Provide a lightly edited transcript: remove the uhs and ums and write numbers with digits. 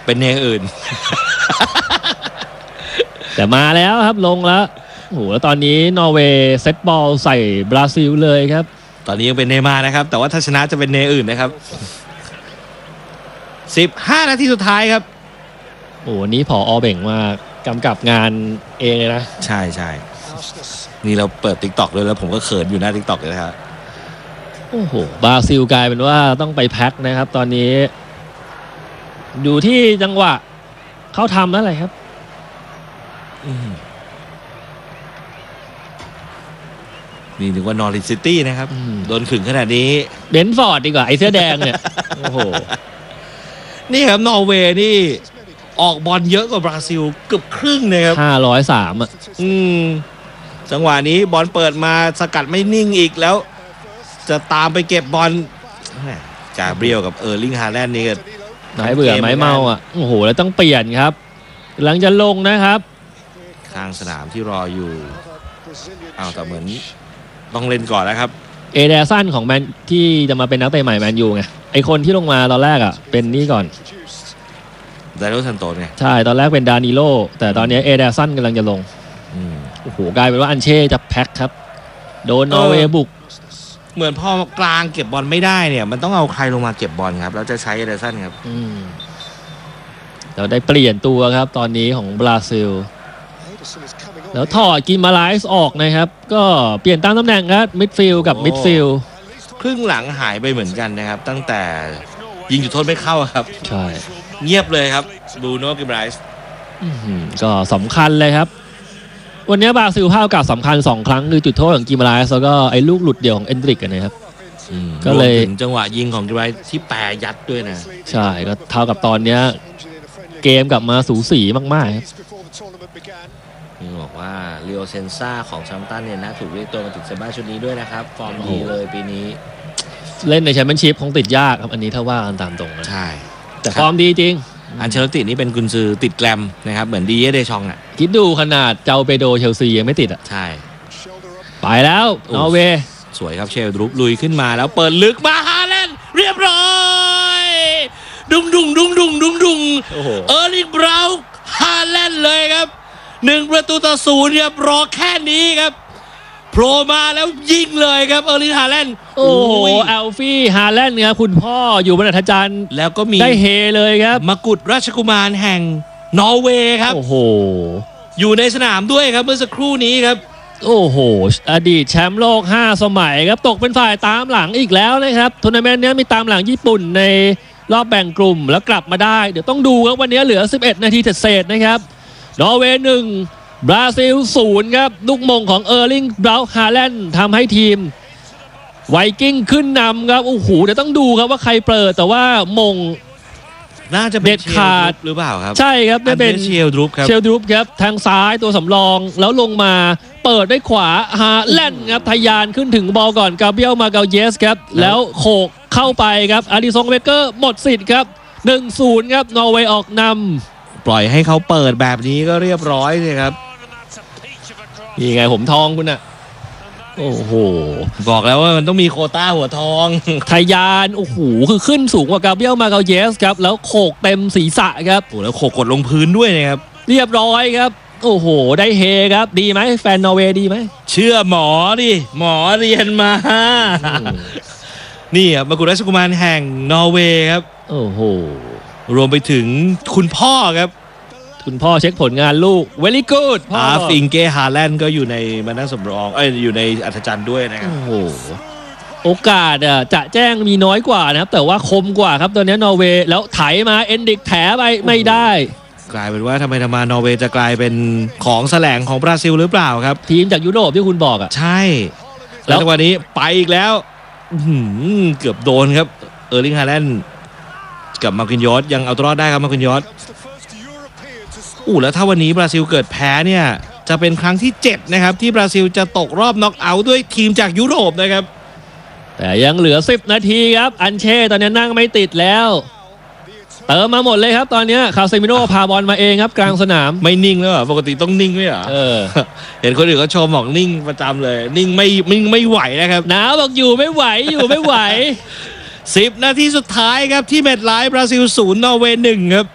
เป็นเนอื่นแต่มาแล้วครับลงแล้วโอ้โหแล้วตอนนี้นอร์เวย์เซตบอลใส่บราซิลเลยครับตอนนี้ยังเป็นเนย์มาร์นะครับแต่ว่าถ้าชนะจะเป็นเนอื่นนะครับ15 นาทีสุดท้ายครับโอ้นี้ผอเบ่งมากกำกับงานเองเลยนะใช่ใช่นี่เราเปิด TikTok ด้วยแล้วผมก็เขินอยู่หน้า TikTok เลยครับโอ้โหบราซิลกลายเป็นว่าต้องไปแพ็คนะครับตอนนี้อยู่ที่จังหวะเขาทำนั่นแหละครับนี่นึกว่านอริทซิตี้นะครับโดนขึงขนาดนี้เบนฟอร์ดดีกว่าไอ้เสื้อแดงเนี่ยโอ้โหนี่ครับนอร์เวย์นี่ออกบอลเยอะกว่าบราซิลเกือบครึ่งนะครับ 503อ่ะจังหวะนี้บอลเปิดมาสกัดไม่นิ่งอีกแล้วจะตามไปเก็บบอลกาเบรียลกับเออร์ลิงฮาแลนด์นี่ก็ไม้เบื่อไม้เมาอ่ะโอ้โหแล้วต้องเปลี่ยนครับหลังจะลงนะครับข้างสนามที่รออยู่แต่เหมือนต้องเล่นก่อนนะครับเอเดอร์สันของแมนที่จะมาเป็นนักเตะใหม่แมนยูไงไอคนที่ลงมาตอนแรกอ่ะเป็นนี่ก่อนดานิโลซันโตสไงใช่ตอนแรกเป็นดานิโลแต่ตอนนี้เอเดอร์สันกำลังจะลงโอ้โหกลายเป็นว่าอันเช่จะแพ็คครับโดนนอร์เวย์บุกเหมือนพอกลางเก็บบอลไม่ได้เนี่ยมันต้องเอาใครลงมาเก็บบอลครับแล้วจะใช้เอเดอร์สันครับเราได้เปลี่ยนตัวครับตอนนี้ของบราซิลแล้วถอดกิมาไลส์ออกนะครับก็เปลี่ยนตามตำแหน่งครับมิดฟิลด์กับมิดฟิลด์ครึ่งหลังหายไปเหมือนกันนะครับตั้งแต่ยิงจุดโทษไม่เข้าครับใช่เงียบเลยครับบรูโน่กิมาไลส์ก็สำคัญเลยครับวันนี้บราซิลพลาดโอกาสสำคัญ2ครั้งคือจุดโทษของกิมาไลส์แล้วก็ไอ้ลูกหลุดเดี่ยวของเอนดริกนะครับก็เลยถึงจังหวะยิงของกิมาไลส์ที่แปรยัดด้วยนะใช่ก็เท่ากับตอนนี้เกมกลับมาสูสีมากๆนี่บอกว่าเรียวเซนซ่าของซัมตันเนี่ยนะถูกเรียกตัวมาติดเซบ้าชุดนี้ด้วยนะครับฟอร์มดีเลยปีนี้เล่นในแชมเปี้ยนชิพคงติดยากครับอันนี้ถ้าว่ากันตามตรงนะใช่แต่ฟอร์มดีจริงอันเชลตินี่เป็นกุนซือติดแกรมนะครับเหมือนดีเยเดชองอ่ะคิดดูขนาดเจ้าเปโดเชลซียังไม่ติดอ่ะใช่ไปแล้วนอร์เวย์สวยครับเชลดรุปลุยขึ้นมาแล้วเปิดลึกมาฮาแลนด์เรียบร้อยดุงเออร์ลิงบราวน์ฮาแลนด์เลยครับ1-0ครับรอแค่นี้ครับโผล่มาแล้วยิงเลยครับเออร์ลิงฮาแลนด์โอ้โหแอลฟี่ฮาแลนด์ครับคุณพ่ออยู่บนอัธจันทร์แล้วก็มีได้เฮเลยครับมกุฎราชกุมารแห่งนอร์เวย์ครับโอ้โหอยู่ในสนามด้วยครับเมื่อสักครู่นี้ครับโอ้โหอดีตแชมป์โลก5 สมัยครับตกเป็นฝ่ายตามหลังอีกแล้วนะครับทัวร์นาเมนต์นี้มีตามหลังญี่ปุ่นในรอบแบ่งกลุ่มแล้วกลับมาได้เดี๋ยวต้องดูครับวันนี้เหลือ11 นาทีเศษนะครับนอร์เวย์1บราซิล0ครับลูกมงของเออร์ลิงบราวน์ฮาแลนด์ทำให้ทีมไวกิ้งขึ้นนำครับโอ้โหเดี๋ยวต้องดูครับว่าใครเปิดแต่ว่ามงน่าจะเป็นเชลดรุปหรือเปล่าครับใช่ครับได้เป็นเชลดรุปครับทางซ้ายตัวสำรองแล้วลงมาเปิดด้วยขวาฮาแลนด์ครับทะยานขึ้นถึงบอลก่อนกาเบรียลมาเกาเยสครับแล้วโขกเข้าไปครับอาริซงเบเกอร์หมดสิทธิ์ครับ 1-0 ครับนอร์เวย์ออกนำปล่อยให้เขาเปิดแบบนี้ก็เรียบร้อยเลยครับนี่ไงผมทองคุณอะโอ้โหบอกแล้วว่ามันต้องมีโควต้าหัวทองทะยานโอ้โหคือขึ้นสูงกว่ากาเบรียลมาเกาเยสครับแล้วโขกเต็มศีรษะครับโอ้แล้วโขกกดลงพื้นด้วยนะครับเรียบร้อยครับโอ้โหได้เฮครับดีไหมแฟนนอร์เวย์ดีไหมเชื่อหมอดิหมอเรียนมานี่ครับมกุฎราชกุมารแห่งนอร์เวย์ครับโอ้โหรวมไปถึงคุณพ่อครับคุณพ่อเช็คผลงานลูก very good พ่อฟิงเก้ฮาแลนด์ก็อยู่ในมานั่งสำรองอยู่ในอัธจันทร์ด้วยนะครับโอ้โหโอกาสจะแจ้งมีน้อยกว่านะครับแต่ว่าคมกว่าครับตอนนี้นอร์เวย์แล้วไถมาเอนดิกแถไปไม่ได้กลายเป็นว่าทำไมนอร์เวย์จะกลายเป็นของแสลงของบราซิลหรือเปล่าครับทีมจากยุโรปที่คุณบอกใช่แล้ววันนี้ไปอีกแล้วเกือบโดนครับเออร์ลิงฮาแลนด์กับมาร์คินยอสยังเอาตัวรอดได้ครับมาร์คินยอสแล้วถ้าวันนี้บราซิลเกิดแพ้เนี่ยจะเป็นครั้งที่7นะครับที่บราซิลจะตกรอบน็อกเอาท์ด้วยทีมจากยุโรปนะครับแต่ยังเหลือ10 นาทีครับอันเช่ตอนนี้นั่งไม่ติดแล้วเติมมาหมดเลยครับตอนนี้คาเซมิโร่พาบอลมาเองครับกลางสนามไม่นิ่งแล้วปกติต้องนิ่งไหมอ่ะเห็นคนอื่นเขาชมบอกนิ่งประจำเลยนิ่งไม่ไหวนะครับหนาวบอกอยู่ไม่ไหว10 นาทีสุดท้ายครับที่แมตช์ไลฟ์บราซิล0นอร์เวย์1ครับ